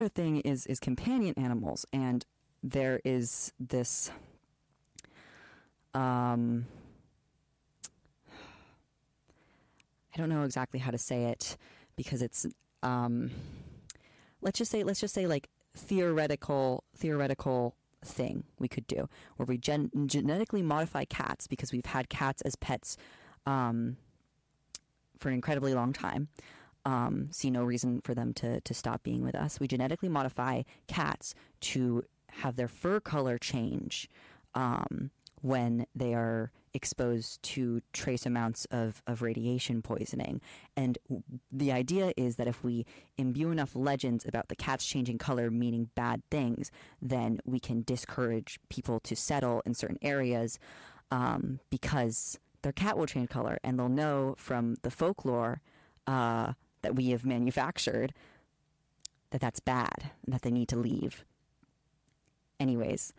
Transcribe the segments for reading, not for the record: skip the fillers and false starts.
thing is companion animals, and there is this I don't know exactly how to say it because it's let's just say like theoretical thing we could do where we genetically modify cats because we've had cats as pets for an incredibly long time. See no reason for them to stop being with us. We genetically modify cats to have their fur color change when they are exposed to trace amounts of radiation poisoning. And the idea is that if we imbue enough legends about the cats changing color meaning bad things, then we can discourage people to settle in certain areas because their cat will change color, and they'll know from the folklore that we have manufactured that that's bad and that they need to leave. Anyways,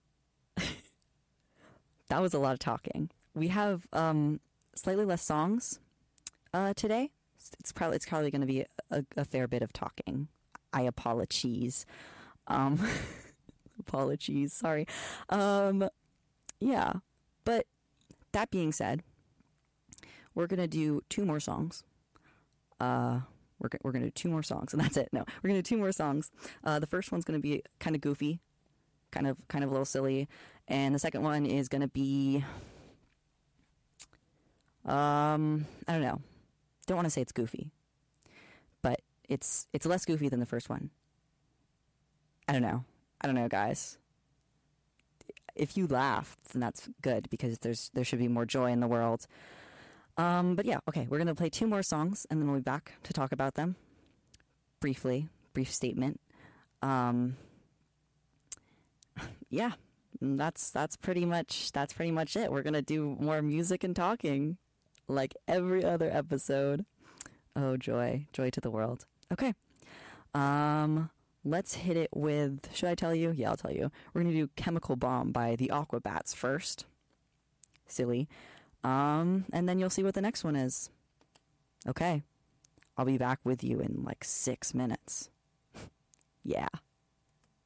that was a lot of talking. We have slightly less songs today. It's probably going to be a fair bit of talking. I apologies. Apologies. Sorry. Yeah. But that being said, we're going to do 2 more songs. We're going to do 2 more songs, and that's it. No, we're going to do 2 more songs. The first one's going to be kind of goofy, kind of a little silly, and the second one is going to be I don't know. Don't want to say it's goofy, but it's less goofy than the first one. I don't know, guys. If you laughed, then that's good because there should be more joy in the world. But yeah, okay, we're going to play 2 more songs and then we'll be back to talk about them briefly. Brief statement. Yeah, that's pretty much it. We're going to do more music and talking like every other episode. Oh, joy to the world. Okay. Let's hit it with, should I tell you? Yeah, I'll tell you. We're going to do Chemical Bomb by the Aquabats first. Silly. And then you'll see what the next one is. Okay. I'll be back with you in like 6 minutes. Yeah.